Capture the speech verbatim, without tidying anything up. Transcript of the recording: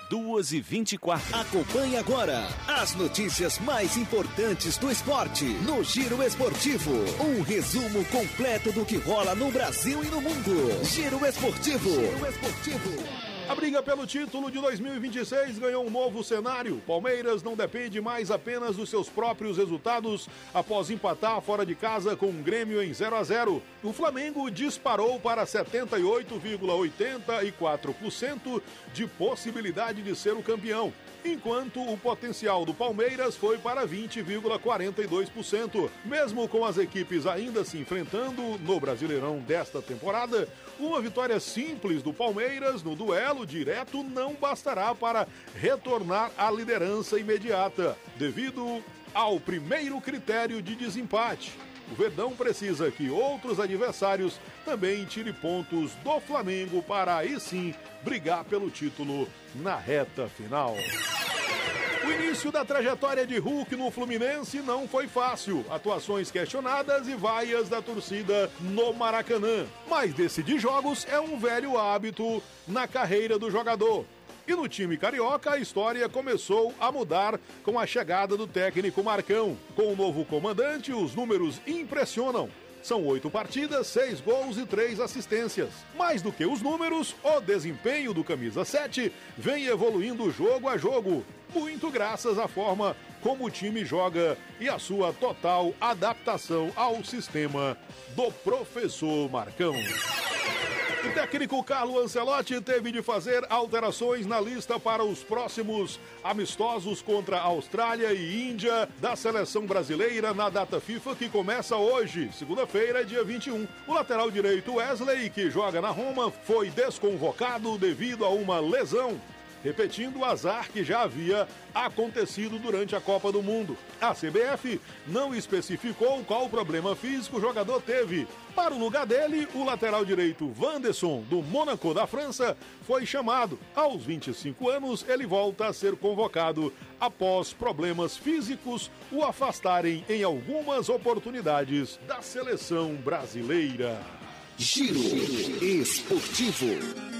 duas e vinte e quatro. Acompanhe agora as notícias mais importantes do esporte no Giro Esportivo. Um resumo completo do que rola no Brasil e no mundo. Giro Esportivo. Giro Esportivo. A briga pelo título de dois mil e vinte e seis ganhou um novo cenário. Palmeiras não depende mais apenas dos seus próprios resultados após empatar fora de casa com o Grêmio em zero a zero. O Flamengo disparou para setenta e oito vírgula oitenta e quatro por cento de possibilidade de ser o campeão, enquanto o potencial do Palmeiras foi para vinte vírgula quarenta e dois por cento. Mesmo com as equipes ainda se enfrentando no Brasileirão desta temporada, uma vitória simples do Palmeiras no duelo direto não bastará para retornar à liderança imediata, devido ao primeiro critério de desempate. O Verdão precisa que outros adversários também tirem pontos do Flamengo para aí sim brigar pelo título na reta final. O início da trajetória de Hulk no Fluminense não foi fácil. Atuações questionadas e vaias da torcida no Maracanã. Mas decidir jogos é um velho hábito na carreira do jogador. E no time carioca, a história começou a mudar com a chegada do técnico Marcão. Com o novo comandante, os números impressionam. São oito partidas, seis gols e três assistências. Mais do que os números, o desempenho do camisa sete vem evoluindo jogo a jogo, muito graças à forma como o time joga e a sua total adaptação ao sistema do professor Marcão. O técnico Carlo Ancelotti teve de fazer alterações na lista para os próximos amistosos contra Austrália e Índia da seleção brasileira na data FIFA que começa hoje, segunda-feira, dia vinte e um. O lateral direito Wesley, que joga na Roma, foi desconvocado devido a uma lesão, repetindo o azar que já havia acontecido durante a Copa do Mundo. A C B F não especificou qual problema físico o jogador teve. Para o lugar dele, o lateral direito Wanderson, do Mônaco da França, foi chamado. Aos vinte e cinco anos, ele volta a ser convocado após problemas físicos o afastarem em algumas oportunidades da seleção brasileira. Giro Esportivo.